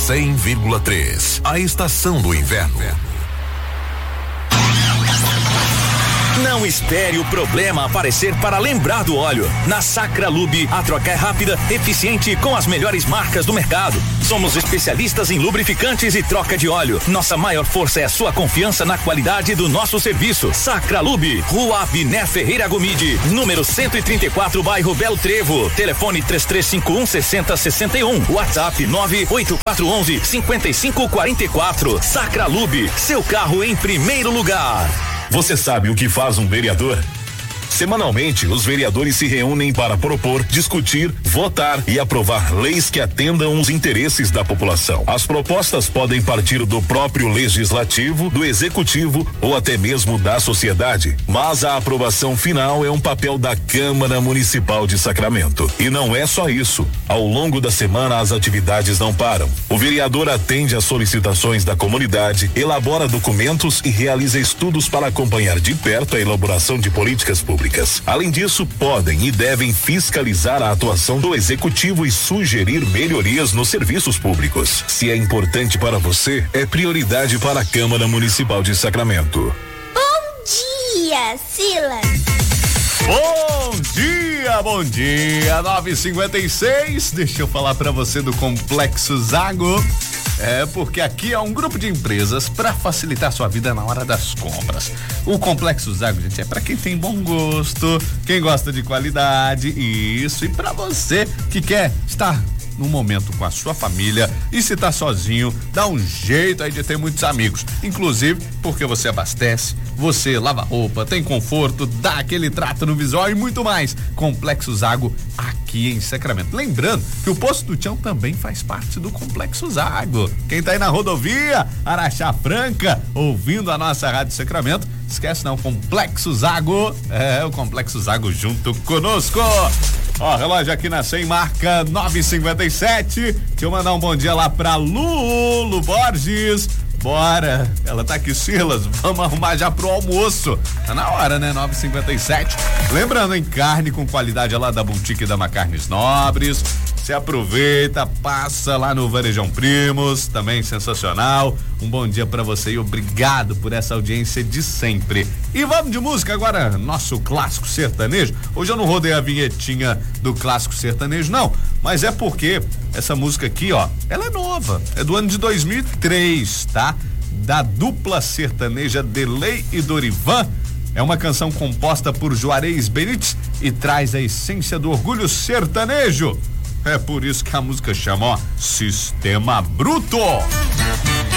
100,3. A estação do inverno. Não espere o problema aparecer para lembrar do óleo. Na Sacralube, a troca é rápida, eficiente e com as melhores marcas do mercado. Somos especialistas em lubrificantes e troca de óleo. Nossa maior força é a sua confiança na qualidade do nosso serviço. Sacralube, Rua Abiné Ferreira Gomide, número 134, bairro Belo Trevo. Telefone 3351-6061. WhatsApp 98411-5544. Sacralube, seu carro em primeiro lugar. Você sabe o que faz um vereador? Semanalmente, os vereadores se reúnem para propor, discutir, votar e aprovar leis que atendam os interesses da população. As propostas podem partir do próprio legislativo, do executivo ou até mesmo da sociedade, mas a aprovação final é um papel da Câmara Municipal de Sacramento. E não é só isso. Ao longo da semana, as atividades não param. O vereador atende às solicitações da comunidade, elabora documentos e realiza estudos para acompanhar de perto a elaboração de políticas públicas. Além disso, podem e devem fiscalizar a atuação do executivo e sugerir melhorias nos serviços públicos. Se é importante para você, é prioridade para a Câmara Municipal de Sacramento. Bom dia, Silas. Bom dia, 9h56. Deixa eu falar para você do Complexo Zago. Porque aqui é um grupo de empresas para facilitar sua vida na hora das compras. O Complexo Zago, gente, é para quem tem bom gosto, quem gosta de qualidade, isso, e para você que quer estar num momento com a sua família e se tá sozinho, dá um jeito aí de ter muitos amigos, inclusive porque você abastece, você lava roupa, tem conforto, dá aquele trato no visual e muito mais. Complexo Zago aqui em Sacramento. Lembrando que o Posto do Tião também faz parte do Complexo Zago. Quem tá aí na rodovia Araxá Franca, ouvindo a nossa Rádio Sacramento, esquece não, Complexo Zago, o Complexo Zago junto conosco. Ó, relógio aqui na 100 marca 9h57. Deixa eu mandar um bom dia lá pra Lu Borges. Bora, ela tá aqui, Silas, vamos arrumar já pro almoço. Tá na hora, né? 9h57. Lembrando, hein, carne com qualidade lá da Boutique Dama Carnes Nobres. Você aproveita, passa lá no Varejão Primos, também sensacional. Um bom dia pra você e obrigado por essa audiência de sempre. E vamos de música agora, nosso clássico sertanejo. Hoje eu não rodei a vinhetinha do clássico sertanejo, não, mas é porque essa música aqui, ó, ela é nova, é do ano de 2003, tá? Da dupla sertaneja Delei e Dorivan. É uma canção composta por Juarez Benítez e traz a essência do orgulho sertanejo. É por isso que a música chama, ó, Sistema Bruto.